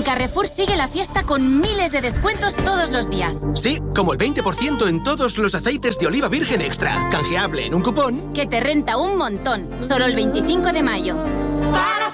Carrefour sigue la fiesta con miles de descuentos todos los días. Sí, como el 20% en todos los aceites de oliva virgen extra. Canjeable en un cupón que te renta un montón. Solo el 25 de mayo.